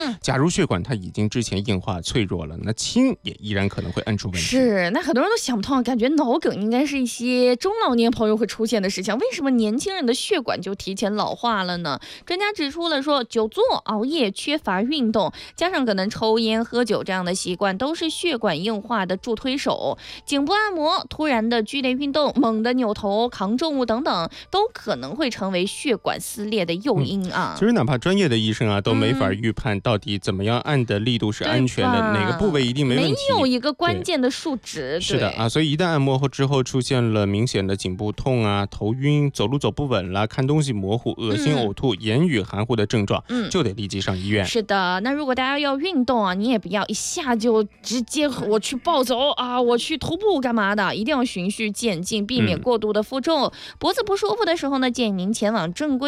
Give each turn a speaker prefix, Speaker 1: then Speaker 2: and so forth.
Speaker 1: 假如血管它已经之前硬化脆弱了，那轻也依然可能会摁出问题。
Speaker 2: 是，那很多人都想不通，感觉脑梗应该是一些中老年朋友会出现的事情，为什么年轻人的血管就提前老化了呢？专家指出了说，久坐、熬夜、缺乏运动，加上可能抽烟、喝酒这样的习惯，都是血管硬化的助推手。颈部按摩、突然的剧烈运动、猛的扭头、扛重物等等，都可能会成为血管撕裂的诱因啊。
Speaker 1: 其实哪怕专业的医生啊，都没法预判到底怎么样按的力度是安全的，哪个部位一定没问题。
Speaker 2: 没有一个关键的数值。
Speaker 1: 是的啊，所以一旦按摩后之后出现了明显的颈部痛啊、头晕、走路走不稳啦、看东西模糊、恶心、呕吐、言语含糊的症状，就得立即上医院。
Speaker 2: 是的，那如果大家要运动啊，你也不要一下就直接我去暴走啊，我去徒步干嘛的，一定要循序渐进，避免过度的负重。脖子不舒服的时候呢，建议您前往正规